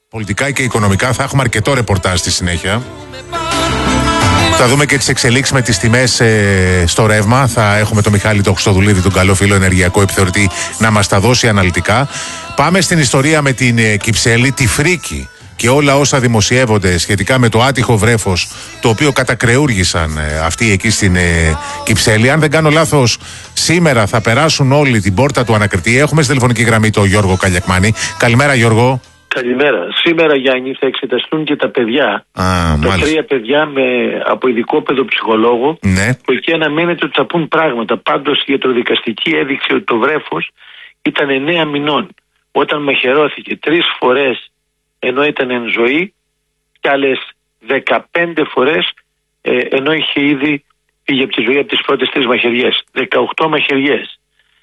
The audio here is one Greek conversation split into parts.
πολιτικά και οικονομικά. Θα έχουμε αρκετό ρεπορτάζ στη συνέχεια. Θα δούμε και τις εξελίξεις με τις τιμές στο ρεύμα. Θα έχουμε τον Μιχάλη τον Χρυστοδουλίδη, τον καλό φίλο ενεργειακό επιθεωρητή, να μας τα δώσει αναλυτικά. Πάμε στην ιστορία με την Κυψέλη, τη φρίκη και όλα όσα δημοσιεύονται σχετικά με το άτυχο βρέφος, το οποίο κατακρεούργησαν αυτοί εκεί στην Κυψέλη. Αν δεν κάνω λάθος, σήμερα θα περάσουν όλοι την πόρτα του ανακριτή. Έχουμε στη τηλεφωνική γραμμή τον Γιώργο Καλιακμάνη. Καλημέρα, Γιώργο. Καλημέρα. Σήμερα, Γιάννη, θα εξεταστούν και τα παιδιά. Τα 3 παιδιά από ειδικό παιδοψυχολόγο. Ναι. Που εκεί αναμένεται ότι θα πούν πράγματα. Πάντως η ιατροδικαστική έδειξε ότι το βρέφος ήταν 9 μηνών όταν μαχαιρώθηκε 3 φορές ενώ ήταν εν ζωή και άλλες 15 φορές ενώ είχε ήδη φύγει από τη ζωή από τις πρώτες 3 μαχαιριές. 18 μαχαιριές.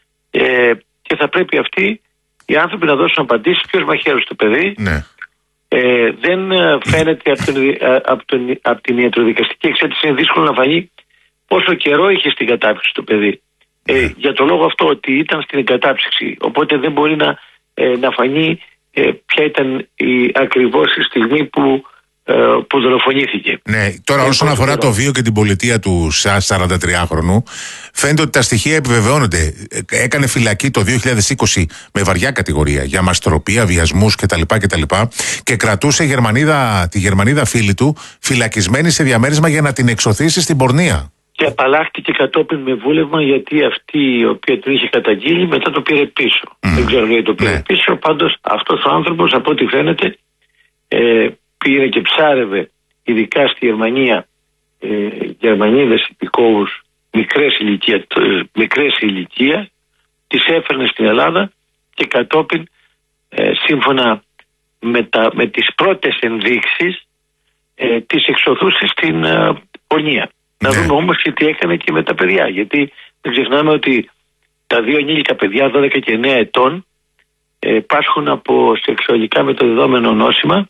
Και θα πρέπει αυτοί οι άνθρωποι να δώσουν απαντήσεις ποιος μαχαίρωσε το παιδί. Ναι. Δεν φαίνεται από την ιατροδικαστική εξέταση, είναι δύσκολο να φανεί πόσο καιρό είχε στην κατάψυξη το παιδί. Για το λόγο αυτό ότι ήταν στην κατάψυξη, οπότε δεν μπορεί να φανεί ποια ήταν ακριβώς η στιγμή που δολοφονήθηκε. Ναι, τώρα όσον αφορά το βίο και την πολιτεία του 43χρονου, φαίνεται ότι τα στοιχεία επιβεβαιώνονται. Έκανε φυλακή το 2020 με βαριά κατηγορία για μαστροπία, βιασμούς κτλ. Και κρατούσε τη Γερμανίδα φίλη του φυλακισμένη σε διαμέρισμα για να την εξωθήσει στην πορνεία. Και απαλλάχτηκε κατόπιν με βούλευμα, γιατί αυτή η οποία την είχε καταγγείλει μετά το πήρε πίσω. Δεν ξέρω γιατί το πήρε πίσω. Πάντως αυτός ο άνθρωπος, από ό,τι φαίνεται, πήρε και ψάρευε ειδικά στη Γερμανία Γερμανίδες υπηκόους μικρές ηλικία, τις έφερνε στην Ελλάδα και κατόπιν σύμφωνα με τις πρώτες ενδείξεις τις εξωθούσε στην πορνεία. Να δούμε όμως και τι έκανε και με τα παιδιά, γιατί δεν ξεχνάμε ότι τα 2 ενήλικα παιδιά 12 και 9 ετών πάσχουν από σεξουαλικά μεταδεδόμενο νόσημα.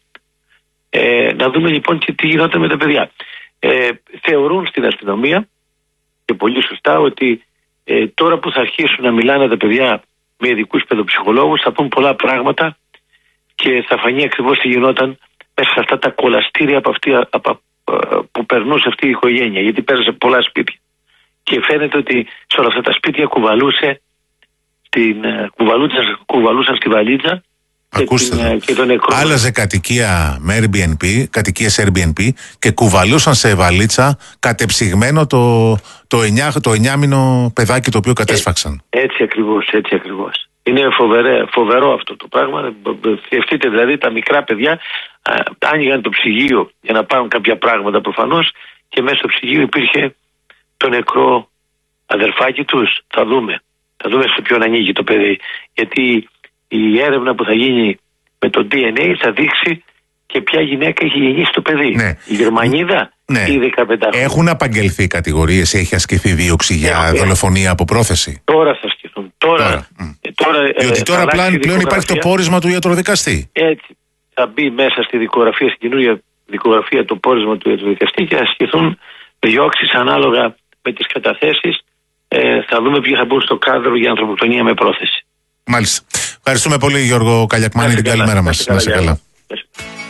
Να δούμε λοιπόν και τι γινόταν με τα παιδιά. Θεωρούν στην αστυνομία και πολύ σωστά ότι τώρα που θα αρχίσουν να μιλάνε τα παιδιά με ειδικούς παιδοψυχολόγους θα πούν πολλά πράγματα και θα φανεί ακριβώς τι γινόταν μέσα σε αυτά τα κολαστήρια που περνούσε αυτή η οικογένεια, γιατί πέρασε πολλά σπίτια και φαίνεται ότι σε όλα αυτά τα σπίτια κουβαλούσαν στη βαλίτσα. Ακούστε, άλλαζε κατοικία με Airbnb, κατοικίες Airbnb και κουβαλούσαν σε βαλίτσα κατεψυγμένο το 9μηνο παιδάκι το οποίο κατέσφαξαν. Έτσι ακριβώς. Είναι φοβερό αυτό το πράγμα. Σκεφτείτε δηλαδή τα μικρά παιδιά άνοιγαν το ψυγείο για να πάρουν κάποια πράγματα προφανώς και μέσα στο ψυγείο υπήρχε το νεκρό αδερφάκι τους. Θα δούμε σε ποιον ανοίγει το παιδί, γιατί η έρευνα που θα γίνει με το DNA θα δείξει και ποια γυναίκα έχει γεννήσει το παιδί. Ναι. Η Γερμανίδα ή η 15χρονη. Έχουν απαγγελθεί κατηγορίες, έχει ασκηθεί δίωξη για δολοφονία από πρόθεση. Τώρα θα ασκηθούν. Διότι τώρα πλέον υπάρχει το πόρισμα του ιατροδικαστή. Έτσι. Θα μπει μέσα στη δικογραφία, στην καινούργια δικογραφία, το πόρισμα του ιατροδικαστή και θα ασκηθούν διώξεις ανάλογα με τις καταθέσεις. Θα δούμε ποιοι θα μπουν στο κάδρο για ανθρωποκτονία με πρόθεση. Μάλιστα. Ευχαριστούμε πολύ, Γιώργο Καλιακμάνη. Την καλημέρα μας. Να είσαι καλά.